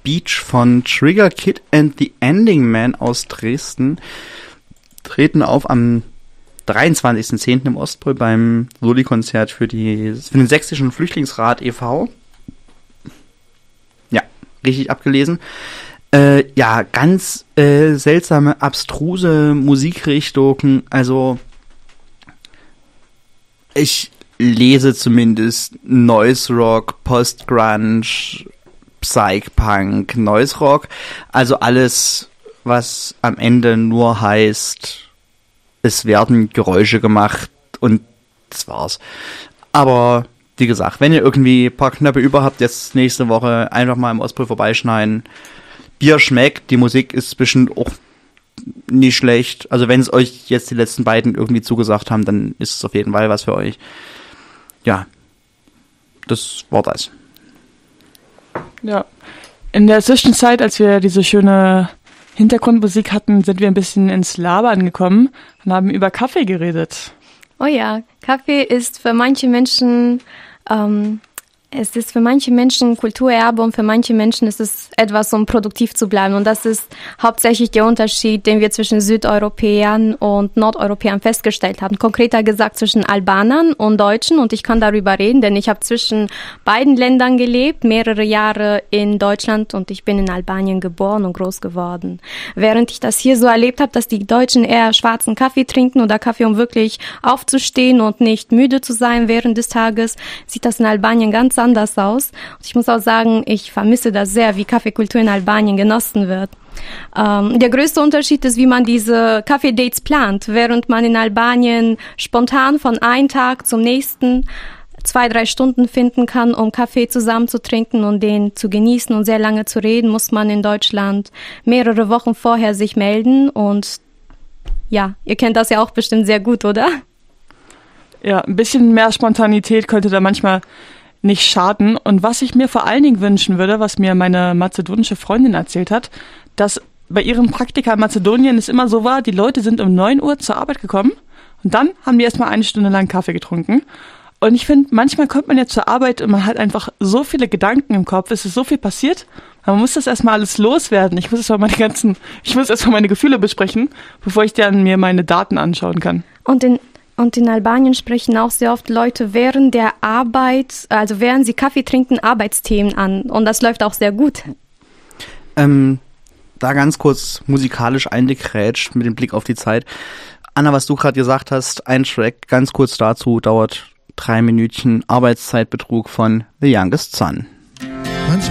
Beach von Trigger Kid and the Ending Man aus Dresden treten auf am 23.10. im Ostpol beim Soli-Konzert für den Sächsischen Flüchtlingsrat e.V. Ja, richtig abgelesen. Ganz seltsame, abstruse Musikrichtungen. Also ich lese zumindest Noise Rock, Post-Grunge, Psych-Punk, Noise Rock. Also alles, was am Ende nur heißt, es werden Geräusche gemacht und das war's. Aber wie gesagt, wenn ihr irgendwie ein paar Knöpfe über habt, jetzt nächste Woche einfach mal im Ostpol vorbeischneiden. Bier schmeckt, die Musik ist bestimmt auch nicht schlecht. Also wenn es euch jetzt die letzten beiden irgendwie zugesagt haben, dann ist es auf jeden Fall was für euch. Ja, das war das. Ja, in der Zwischenzeit, als wir diese schöne Hintergrundmusik hatten, sind wir ein bisschen ins Labern gekommen und haben über Kaffee geredet. Oh ja, Kaffee ist für manche Menschen Kulturerbe und für manche Menschen ist es etwas, um produktiv zu bleiben. Und das ist hauptsächlich der Unterschied, den wir zwischen Südeuropäern und Nordeuropäern festgestellt haben. Konkreter gesagt zwischen Albanern und Deutschen. Und ich kann darüber reden, denn ich habe zwischen beiden Ländern gelebt, mehrere Jahre in Deutschland und ich bin in Albanien geboren und groß geworden. Während ich das hier so erlebt habe, dass die Deutschen eher schwarzen Kaffee trinken oder Kaffee, um wirklich aufzustehen und nicht müde zu sein während des Tages, sieht das in Albanien ganz anders aus. Und ich muss auch sagen, ich vermisse das sehr, wie Kaffeekultur in Albanien genossen wird. Der größte Unterschied ist, wie man diese Kaffee-Dates plant. Während man in Albanien spontan von einem Tag zum nächsten 2-3 Stunden finden kann, um Kaffee zusammen zu trinken und den zu genießen und sehr lange zu reden, muss man in Deutschland mehrere Wochen vorher sich melden. Und ja, ihr kennt das ja auch bestimmt sehr gut, oder? Ja, ein bisschen mehr Spontanität könnte da manchmal nicht schaden. Und was ich mir vor allen Dingen wünschen würde, was mir meine mazedonische Freundin erzählt hat, dass bei ihren Praktika in Mazedonien es immer so war, die Leute sind um 9 Uhr zur Arbeit gekommen und dann haben die erstmal 1 Stunde lang Kaffee getrunken. Und ich finde, manchmal kommt man ja zur Arbeit und man hat einfach so viele Gedanken im Kopf, es ist so viel passiert, man muss das erstmal alles loswerden. Ich muss erstmal meine Gefühle besprechen, bevor ich dann mir meine Daten anschauen kann. Und in Albanien sprechen auch sehr oft Leute während der Arbeit, also während sie Kaffee trinken, Arbeitsthemen an. Und das läuft auch sehr gut. Da ganz kurz musikalisch eingekrätscht mit dem Blick auf die Zeit. Anna, was du gerade gesagt hast, ein Track, ganz kurz dazu, dauert 3 Minütchen, Arbeitszeitbetrug von The Youngest Son.